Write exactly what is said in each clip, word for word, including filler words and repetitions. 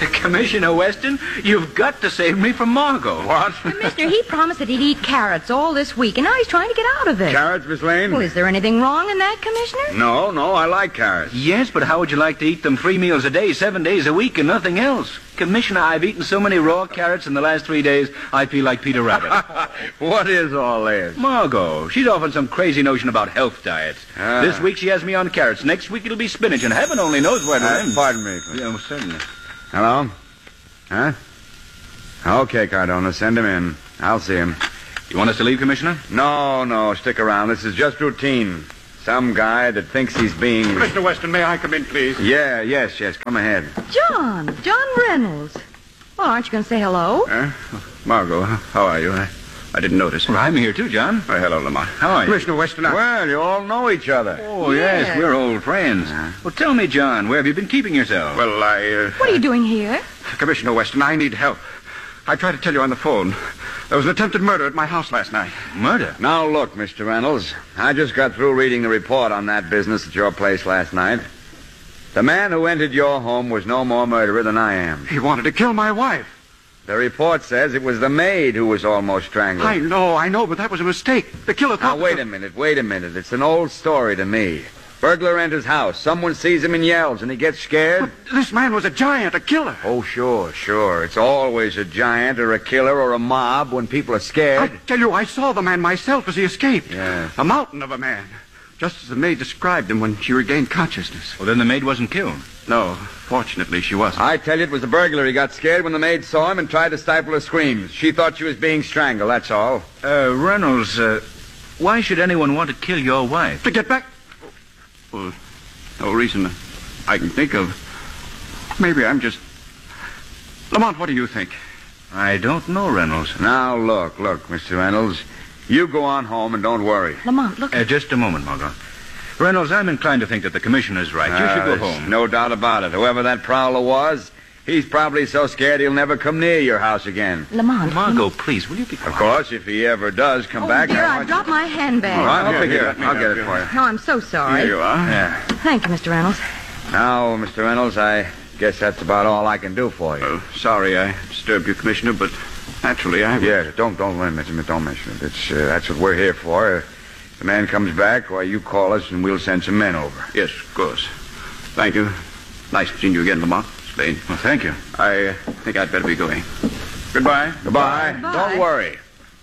Commissioner Weston, you've got to save me from Margot. What? Commissioner, he promised that he'd eat carrots all this week, and now he's trying to get out of it. Carrots, Miss Lane? Well, is there anything wrong in that, Commissioner? No, no, I like carrots. Yes, but how would you like to eat them three meals a day, seven days a week, and nothing else? Commissioner, I've eaten so many raw carrots in the last three days, I feel like Peter Rabbit. What is all this? Margot, she's off on some crazy notion about health diets. Ah. This week she has me on carrots. Next week it'll be spinach, and heaven only knows where it'll Uh, end. pardon me. Yeah, well, certainly. Hello? Huh? Okay, Cardona, send him in. I'll see him. You want us to leave, Commissioner? No, no, stick around. This is just routine. Some guy that thinks he's being... Mister Weston, may I come in, please? Yeah, yes, yes, come ahead. John, John Reynolds. Well, aren't you going to say hello? Huh? Margot, how are you? I, I didn't notice. Well, I'm here too, John. Oh, hello, Lamont. How are you? Commissioner Weston, I... Well, you all know each other. Oh, yes, Yes. we're old friends. Well, tell me, John, where have you been keeping yourself? Well, I... Uh, What are you doing here? Commissioner Weston, I need help. I tried to tell you on the phone. There was an attempted murder at my house last night. Murder? Now, look, Mister Reynolds, I just got through reading the report on that business at your place last night. The man who entered your home was no more murderer than I am. He wanted to kill my wife. The report says it was the maid who was almost strangled. I know, I know, but that was a mistake. The killer Now, thought... wait a minute, wait a minute. It's an old story to me. Burglar enters house. Someone sees him and yells, and he gets scared. But this man was a giant, a killer. Oh, sure, sure. It's always a giant or a killer or a mob when people are I scared. tell you, I saw the man myself as he escaped. Yeah. A mountain of a man. Just as the maid described him when she regained consciousness. Well, then the maid wasn't killed. No, fortunately, she wasn't. I tell you, it was the burglar. He got scared when the maid saw him and tried to stifle her screams. She thought she was being strangled, that's all. Uh, Reynolds, uh, why should anyone want to kill your wife? To get back... Well, no reason I can think of. Maybe I'm just... Lamont, what do you think? I don't know, Reynolds. Now, look, look, Mister Reynolds. You go on home and don't worry. Lamont, look. Uh, just a moment, Margot. Reynolds, I'm inclined to think that the commissioner's right. You should Uh, go there's home. No doubt about it. Whoever that prowler was, he's probably so scared he'll never come near your house again. Lamont. Margot, please, will you be quiet? Of course, if he ever does come Oh, back... dear, I I want dropped my handbag. you... I'll Here, pick it here, up. let me I'll get help it you. for you. No, I'm so sorry. Here you are. Yeah. Thank you, Mister Reynolds. Now, Mister Reynolds, I guess that's about all I can do for you. Oh, sorry I disturbed you, Commissioner, but naturally I... Yeah, don't don't mention it. Don't mention it. It's uh, that's what we're here for. If the man comes back, why you call us and we'll send some men over. Yes, of course. Thank you. Nice seeing you again, Lamont. Slade. Well, thank you. I uh, think I'd better be going. Goodbye. Goodbye. Goodbye. Don't worry.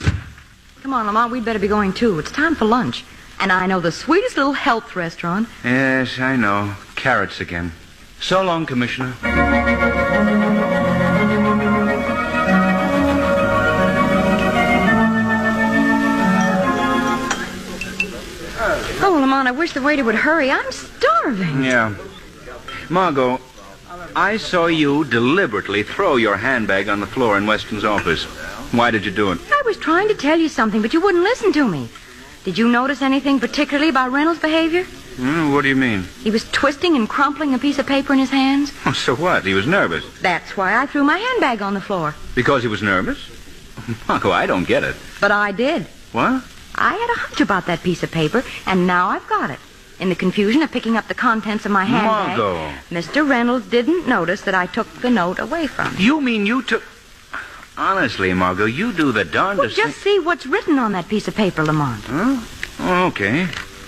Come on, Lamont, we'd better be going, too. It's time for lunch. And I know the sweetest little health restaurant. Yes, I know. Carrots again. So long, Commissioner. Oh, Lamont, I wish the waiter would hurry. I'm starving. Yeah. Margot, I saw you deliberately throw your handbag on the floor in Weston's office. Why did you do it? I was trying to tell you something, but you wouldn't listen to me. Did you notice anything particularly about Reynolds' behavior? Hmm, what do you mean? He was twisting and crumpling a piece of paper in his hands. Oh, so what? He was nervous. That's why I threw my handbag on the floor. Because he was nervous? Margot, I don't get it. But I did. What? I had a hunch about that piece of paper, and now I've got it. In the confusion of picking up the contents of my handbag, Margot. Mister Reynolds didn't notice that I took the note away from him. You mean you took... Honestly, Margot, you do the Well, darndest just see what's written on that piece of paper, Lamont. thing... Huh? Okay.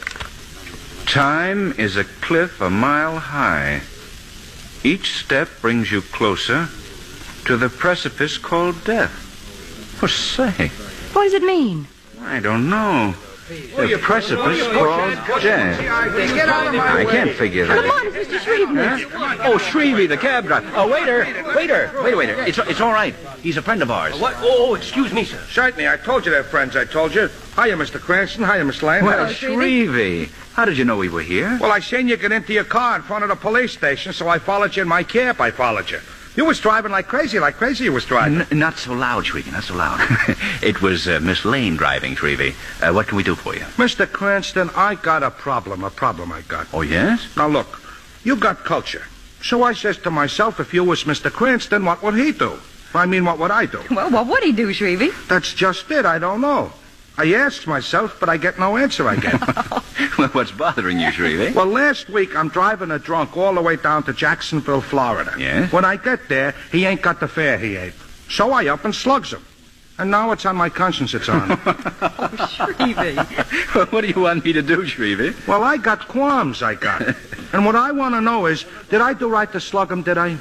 Time is a cliff a mile high. Each step brings you closer to the precipice called death. Oh, say, What does it mean? I don't know. The precipice called death. I can't figure that. Lamont, it's Mister Shreveport. Oh, Shrevey, the cab driver. Oh, waiter, waiter, wait, waiter. It's it's all right. He's a friend of ours. What? Oh, excuse me, sir. Certainly, I told you they're friends, I told you. Hiya, Mister Cranston. Hiya, Miss Lane. Well, Hello, Shrevey. Shrevey, how did you know we were here? Well, I seen you get into your car in front of the police station, so I followed you in my cab. I followed you. You was driving like crazy, like crazy you was driving. N- not so loud, Shrevey, not so loud. It was uh, Miss Lane driving, Shrevey. Uh, what can we do for you? Mister Cranston, I got a problem, a problem I got. Oh, yes? Now, look, you got culture. So I says to myself, if you was Mister Cranston, what would he do? I mean, what would I do? Well, what would he do, Shrevey? That's just it. I don't know. I ask myself, but I get no answer, I get. Well, what's bothering you, Shrevey? Well, last week I'm driving a drunk all the way down to Jacksonville, Florida. Yes? When I get there, he ain't got the fare he ate. So I up and slugs him. And now it's on my conscience it's on. Oh, Shrevey. Well, what do you want me to do, Shrevey? Well, I got qualms, I got. And what I want to know is, did I do right to slug him, did I?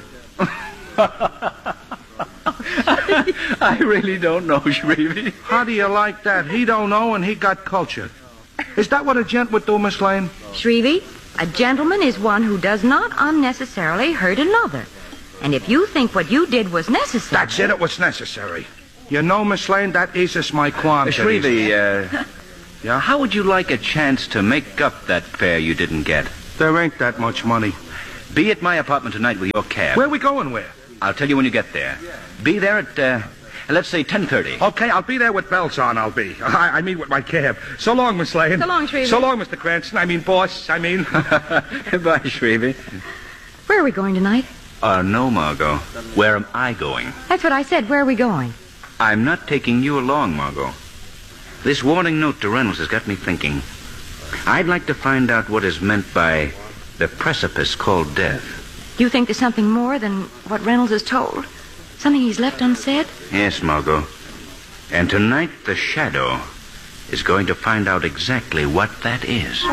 I really don't know, Shrevey. How do you like that? He don't know and he got culture. Is that what a gent would do, Miss Lane? Shrevey, a gentleman is one who does not unnecessarily hurt another. And if you think what you did was necessary... That's it, it was necessary. You know, Miss Lane, that eases my qualms. Uh, Shrevey, uh, yeah? how would you like a chance to make up that fare you didn't get? There ain't that much money. Be at my apartment tonight with your cab. Where are we going, where? I'll tell you when you get there. Be there at, uh, let's say ten thirty. Okay, I'll be there with bells on, I'll be. I, I mean with my cab. So long, Miss Lane. So long, Shrevey. So long, Mister Cranston. I mean, boss, I mean. Bye, Shrevey. Where are we going tonight? Uh, no, Margot. Where am I going? That's what I said. Where are we going? I'm not taking you along, Margot. This warning note to Reynolds has got me thinking. I'd like to find out what is meant by the precipice called death. Do you think there's something more than what Reynolds has told? Something he's left unsaid? Yes, Margot. And tonight, the Shadow is going to find out exactly what that is.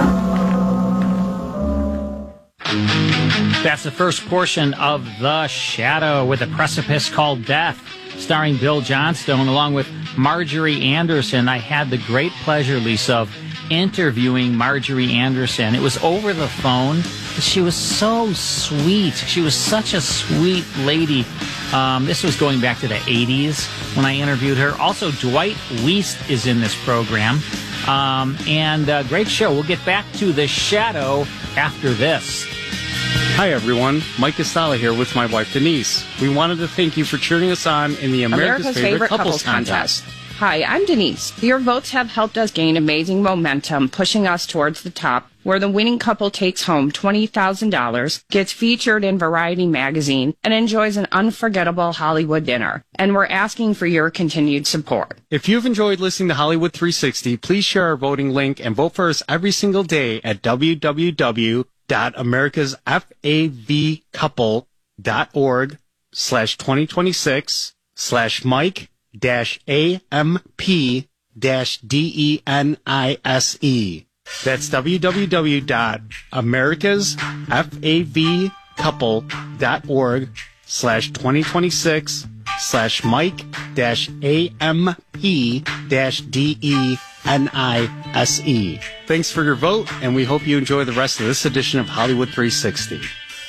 That's the first portion of The Shadow with a precipice called Death, starring Bill Johnstone along with Marjorie Anderson. I had the great pleasure, Lisa, of interviewing Marjorie Anderson. It was over the phone. She was so sweet. She was such a sweet lady. Um, this was going back to the eighties when I interviewed her. Also, Dwight Weist is in this program. Um, and uh, great show. We'll get back to The Shadow after this. Hi, everyone. Mike Estala here with my wife, Denise. We wanted to thank you for cheering us on in the America's, America's Favorite, Favorite Couples, Couples Contest. Contest. Hi, I'm Denise. Your votes have helped us gain amazing momentum, pushing us towards the top, where the winning couple takes home twenty thousand dollars, gets featured in Variety magazine, and enjoys an unforgettable Hollywood dinner. And we're asking for your continued support. If you've enjoyed listening to Hollywood three sixty, please share our voting link and vote for us every single day at w w w dot americas fav couple dot org slash twenty twenty-six slash Mike dash A M P dash D E N I S E. That's w w w dot americas fav couple dot org slash twenty twenty-six slash Mike dash A M P dash D E N I S E. Thanks for your vote, and we hope you enjoy the rest of this edition of Hollywood three sixty.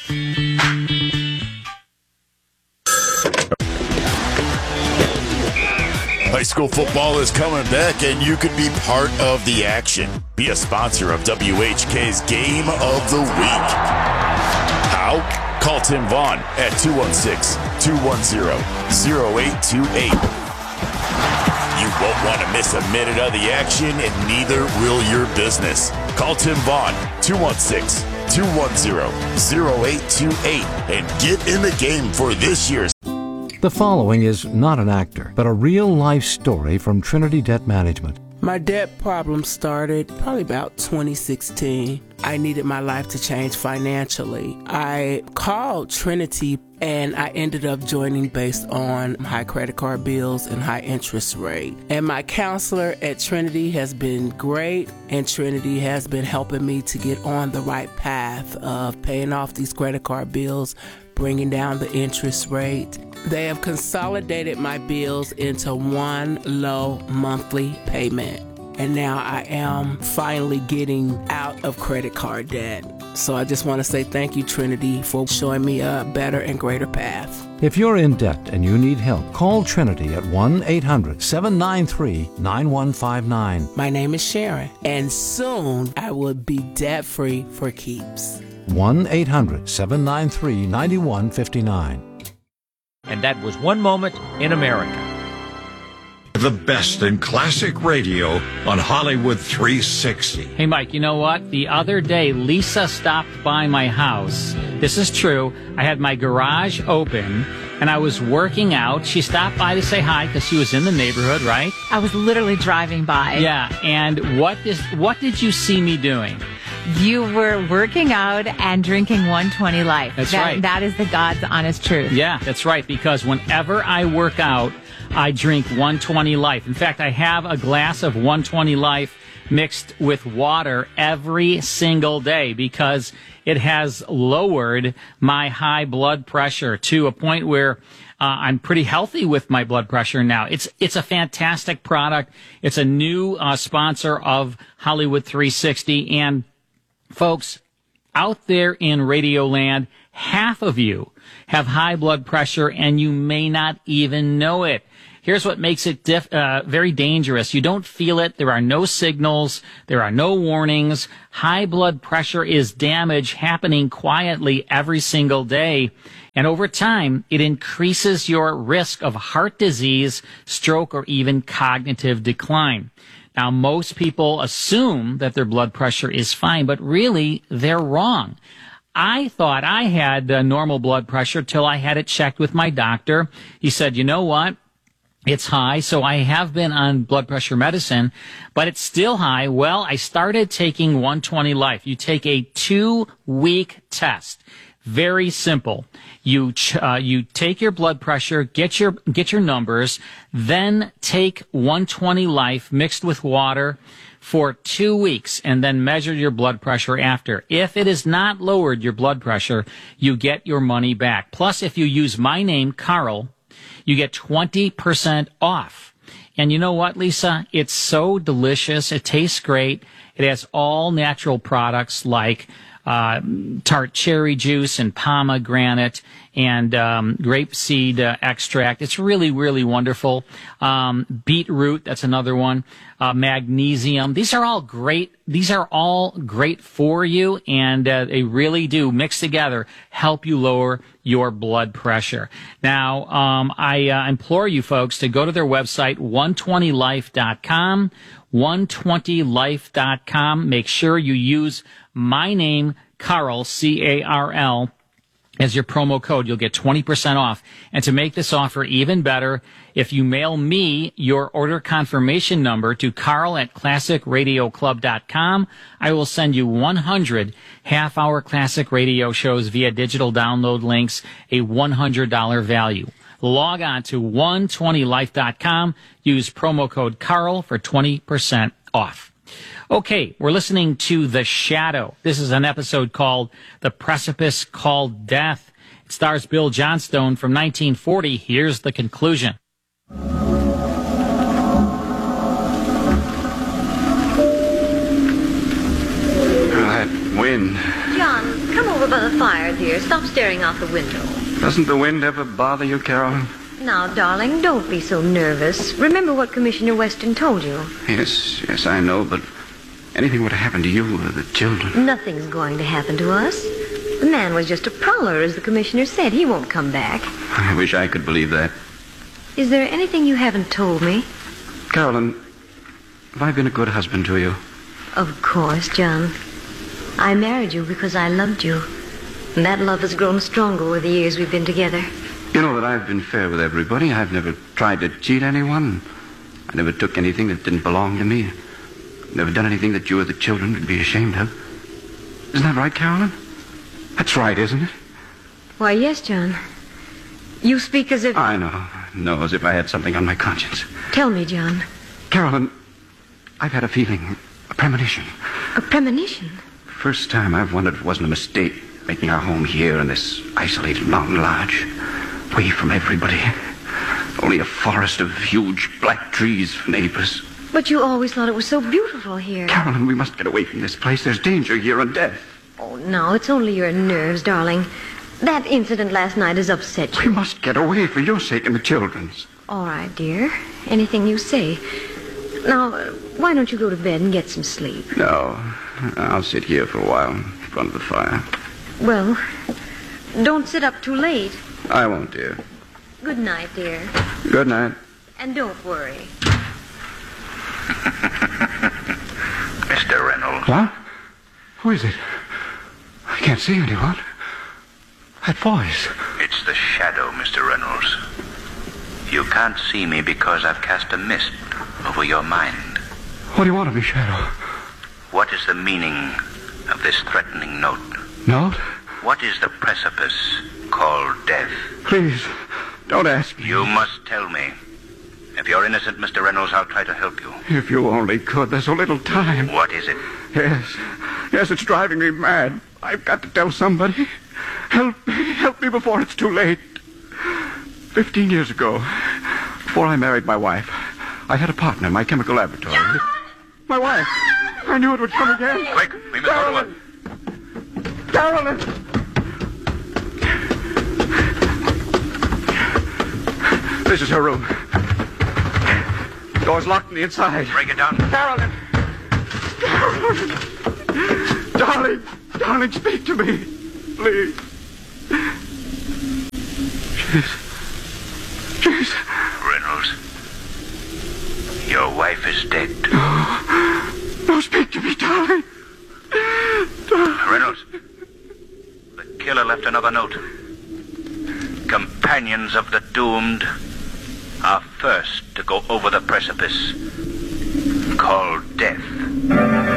High school football is coming back, and you could be part of the action. Be a sponsor of W H K's Game of the Week. How? Call Tim Vaughn at two one six, two one zero, zero eight two eight. You won't want to miss a minute of the action, and neither will your business. Call Tim Vaughn, two one six, two one zero, zero eight two eight, and get in the game for this year's. The following is not an actor, but a real-life story from Trinity Debt Management. My debt problem started probably about twenty sixteen. I needed my life to change financially. I called Trinity and I ended up joining based on high credit card bills and high interest rate. And my counselor at Trinity has been great, and Trinity has been helping me to get on the right path of paying off these credit card bills, bringing down the interest rate. They have consolidated my bills into one low monthly payment. And now I am finally getting out of credit card debt. So I just want to say thank you, Trinity, for showing me a better and greater path. If you're in debt and you need help, call Trinity at one eight hundred, seven nine three, nine one five nine. My name is Sharon, and soon I will be debt-free for keeps. one eight hundred, seven nine three, nine one five nine. And that was One Moment in America. The best in classic radio on Hollywood three sixty. Hey, Mike, you know what? The other day, Lisa stopped by my house. This is true. I had my garage open, and I was working out. She stopped by to say hi because she was in the neighborhood, right? I was literally driving by. Yeah, and what is what did you see me doing? You were working out and drinking one twenty Life. That's that, right. That is the God's honest truth. Yeah, that's right, because whenever I work out, I drink one twenty Life. In fact, I have a glass of one twenty Life mixed with water every single day because it has lowered my high blood pressure to a point where uh, I'm pretty healthy with my blood pressure now. It's it's a fantastic product. It's a new uh, sponsor of Hollywood three sixty. And folks, out there in Radio Land, half of you have high blood pressure and you may not even know it. Here's what makes it diff, uh, very dangerous. You don't feel it. There are no signals. There are no warnings. High blood pressure is damage happening quietly every single day. And over time, it increases your risk of heart disease, stroke, or even cognitive decline. Now, most people assume that their blood pressure is fine, but really, they're wrong. I thought I had uh, normal blood pressure till I had it checked with my doctor. He said, you know what? It's high, so I have been on blood pressure medicine, but it's still high. Well, I started taking one twenty Life. You take a two-week test. Very simple. You ch- uh, you take your blood pressure, get your get your numbers, then take one twenty Life mixed with water for two weeks, and then measure your blood pressure after. If it has not lowered your blood pressure, you get your money back. Plus, if you use my name, Carl, you get twenty percent off. And you know what, Lisa? It's so delicious. It tastes great. It has all natural products like uh, tart cherry juice and pomegranate and um, grapeseed uh, extract. It's really, really wonderful. Um, beetroot, that's another one. Uh, magnesium. These are all great. These are all great for you, and uh, they really do, mix together, help you lower your blood pressure. Now, um, I uh, implore you folks to go to their website, one twenty life dot com, one twenty life dot com. Make sure you use my name, Carl, C A R L, as your promo code. You'll get twenty percent off. And to make this offer even better, if you mail me your order confirmation number to Carl at classic radio club dot com, I will send you one hundred half-hour classic radio shows via digital download links, a one hundred dollars value. Log on to one twenty life dot com. Use promo code Carl for twenty percent off. Okay, we're listening to The Shadow. This is an episode called The Precipice Called Death. It stars Bill Johnstone from nineteen forty. Here's the conclusion. That wind. John, come over by the fire, dear. Stop staring out the window. Doesn't the wind ever bother you, Carolyn? Now, darling, don't be so nervous. Remember what Commissioner Weston told you. Yes, yes, I know, but anything would happen to you or the children. Nothing's going to happen to us. The man was just a prowler, as the commissioner said. He won't come back. I wish I could believe that. Is there anything you haven't told me? Carolyn, have I been a good husband to you? Of course, John. I married you because I loved you. And that love has grown stronger with the years we've been together. You know that I've been fair with everybody. I've never tried to cheat anyone. I never took anything that didn't belong to me. Never done anything that you or the children would be ashamed of. Isn't that right, Carolyn? That's right, isn't it? Why, yes, John. You speak as if... I know. No, as if I had something on my conscience. Tell me, John. Carolyn, I've had a feeling, a premonition. A premonition? First time I've wondered if it wasn't a mistake making our home here in this isolated mountain lodge, away from everybody. Only a forest of huge black trees for neighbors. But you always thought it was so beautiful here. Carolyn, we must get away from this place. There's danger here and death. Oh, no, it's only your nerves, darling. That incident last night has upset you. We must get away for your sake and the children's. All right, dear. Anything you say. Now, why don't you go to bed and get some sleep? No, I'll sit here for a while in front of the fire. Well, don't sit up too late. I won't, dear. Good night, dear. Good night. And don't worry. Mister Reynolds. What? Who is it? I can't see anyone. That voice. It's the shadow, Mister Reynolds. You can't see me because I've cast a mist over your mind. What do you want of me, Shadow? What is the meaning of this threatening note? Note? What is the precipice called death? Please, don't ask me. You must tell me. If you're innocent, Mister Reynolds, I'll try to help you. If you only could. There's so little time. What is it? Yes. Yes, it's driving me mad. I've got to tell somebody. Help me. Help me before it's too late. Fifteen years ago, before I married my wife, I had a partner in my chemical laboratory. John! My wife. I knew it would come again. Quick, we must go to her. Carolyn! This is her room. Door's locked on the inside. Break it down. Carolyn! Carolyn! Darling! Darling, speak to me. Please. She's... She's... Reynolds. Your wife is dead. No. No, speak to me, darling. darling. Reynolds. The killer left another note. Companions of the doomed are first to go over the precipice.